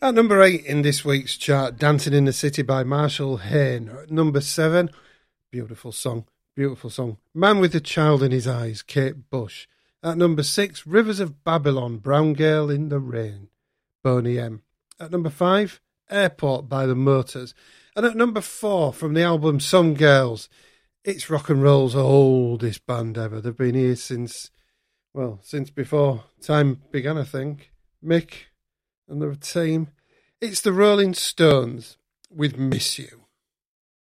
At number 8 in this week's chart, Dancing in the City by Marshall Hayne. At number 7, beautiful song. Man with a Child in His Eyes, Kate Bush. At number 6, Rivers of Babylon, Brown Girl in the Rain, Boney M. At number 5, Airport by the Motors. And at number 4, from the album Some Girls, it's rock and roll's oldest band ever. They've been here since before time began, I think. Mick and the team. It's the Rolling Stones with Miss You.